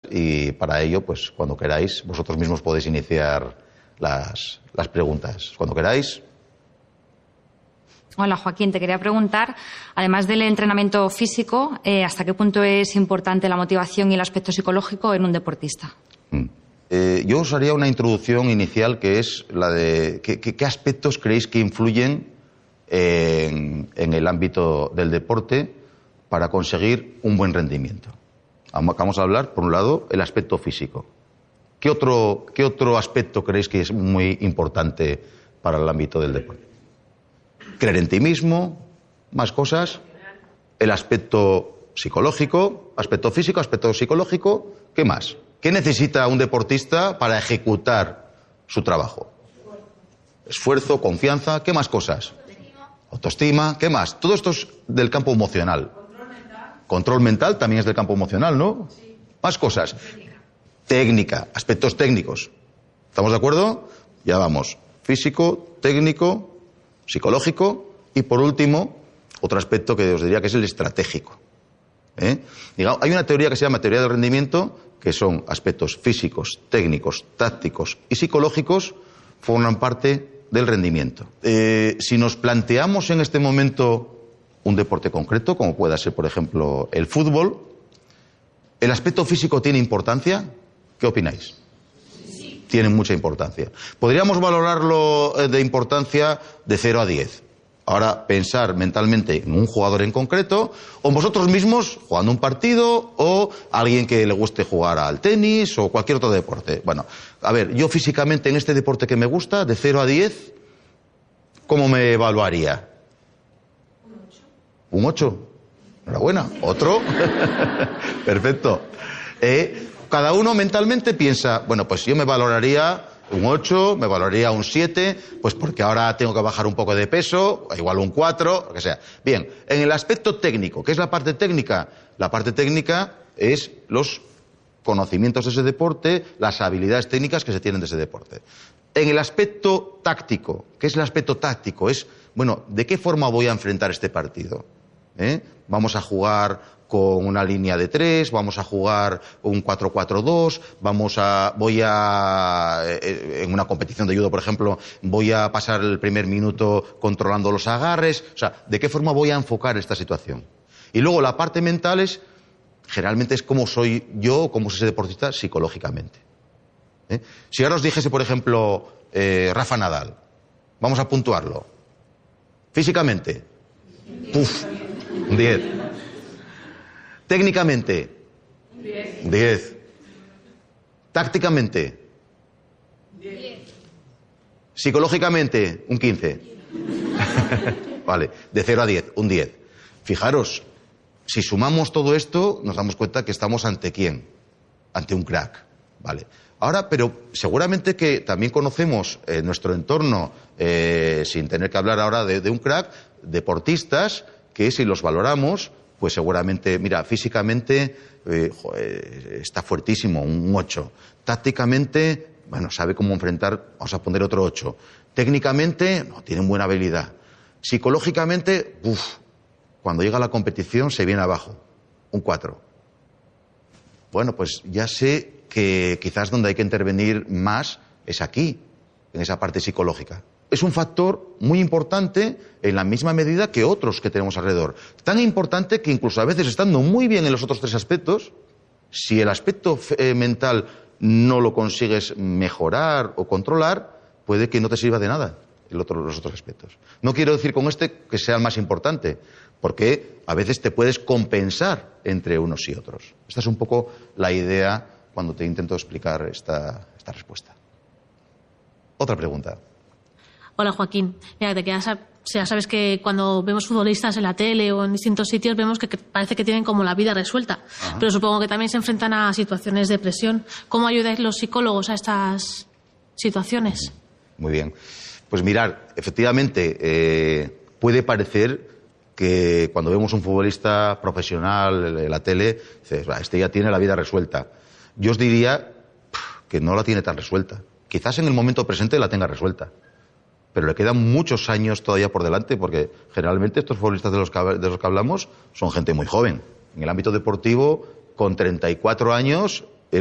y para ello, pues cuando queráis, vosotros mismos podéis iniciar las preguntas. Cuando queráis. Hola, Joaquín, te quería preguntar, además del entrenamiento físico, ¿hasta qué punto es importante la motivación y el aspecto psicológico en un deportista? Yo os haría una introducción inicial que es la de qué aspectos creéis que influyen en el ámbito del deporte para conseguir un buen rendimiento. Vamos a hablar, por un lado, el aspecto físico. ¿Qué otro aspecto creéis que es muy importante para el ámbito del deporte? Creer en ti mismo, más cosas. El aspecto psicológico, aspecto físico, aspecto psicológico. ¿Qué más? ¿Qué necesita un deportista para ejecutar su trabajo? Esfuerzo, confianza. ¿Qué más cosas? Autoestima. ¿Qué más? Todo esto es del campo emocional. Control mental también es del campo emocional, ¿no? Sí. Más cosas. Técnica, aspectos técnicos. ¿Estamos de acuerdo? Ya vamos. Físico, técnico, psicológico y, por último, otro aspecto que os diría que es el estratégico. Digamos, hay una teoría que se llama teoría del rendimiento, que son aspectos físicos, técnicos, tácticos y psicológicos, forman parte del rendimiento. Si nos planteamos en este momento un deporte concreto, como pueda ser, por ejemplo, el fútbol, ¿el aspecto físico tiene importancia? ¿Qué opináis? Sí. Tiene mucha importancia. Podríamos valorarlo de importancia de 0 a 10. Ahora, pensar mentalmente en un jugador en concreto, o vosotros mismos jugando un partido, o alguien que le guste jugar al tenis, o cualquier otro deporte. Bueno, a ver, yo físicamente en este deporte que me gusta, de 0 a 10, ¿cómo me evaluaría? Un 8. Enhorabuena. ¿Otro? Perfecto. Cada uno mentalmente piensa, bueno, pues yo me valoraría un 8, me valoraría un 7, pues porque ahora tengo que bajar un poco de peso, igual un 4, lo que sea. Bien, en el aspecto técnico, ¿qué es la parte técnica? La parte técnica es los conocimientos de ese deporte, las habilidades técnicas que se tienen de ese deporte. En el aspecto táctico, ¿qué es el aspecto táctico? Es, bueno, ¿de qué forma voy a enfrentar este partido? Vamos a jugar con una línea de 3, vamos a jugar un 4-4-2, en una competición de judo, por ejemplo, voy a pasar el primer minuto controlando los agarres. O sea, ¿de qué forma voy a enfocar esta situación? Y luego la parte mental generalmente es cómo soy yo, cómo es ese deportista psicológicamente. Si ahora os dijese, por ejemplo, Rafa Nadal, vamos a puntuarlo. Físicamente, un 10. Técnicamente, 10. Tácticamente, 10. Psicológicamente, un 15. Vale, de 0 a 10, un 10. Fijaros, si sumamos todo esto, nos damos cuenta que estamos ante ¿quién? Ante un crack. Vale. Ahora, pero seguramente que también conocemos en nuestro entorno, sin tener que hablar ahora de un crack, deportistas que si los valoramos, pues seguramente, mira, físicamente está fuertísimo, un 8. Tácticamente, bueno, sabe cómo enfrentar, vamos a poner otro 8. Técnicamente, no, tiene buena habilidad. Psicológicamente, cuando llega a la competición se viene abajo, un 4. Bueno, pues ya sé que quizás donde hay que intervenir más es aquí, en esa parte psicológica. Es un factor muy importante en la misma medida que otros que tenemos alrededor. Tan importante que incluso a veces estando muy bien en los otros 3 aspectos, si el aspecto mental no lo consigues mejorar o controlar, puede que no te sirva de nada los otros aspectos. No quiero decir con que sea el más importante, porque a veces te puedes compensar entre unos y otros. Esta es un poco la idea cuando te intento explicar esta respuesta. Otra pregunta. Hola, Joaquín. Mira, ya sabes que cuando vemos futbolistas en la tele o en distintos sitios vemos que parece que tienen como la vida resuelta. Ajá. Pero supongo que también se enfrentan a situaciones de presión. ¿Cómo ayudáis los psicólogos a estas situaciones? Muy bien. Pues mirar, efectivamente, puede parecer que cuando vemos un futbolista profesional en la tele, dices, este ya tiene la vida resuelta. Yo os diría que no la tiene tan resuelta. Quizás en el momento presente la tenga resuelta, pero le quedan muchos años todavía por delante, porque generalmente estos futbolistas de los que hablamos son gente muy joven. En el ámbito deportivo, con 34 años,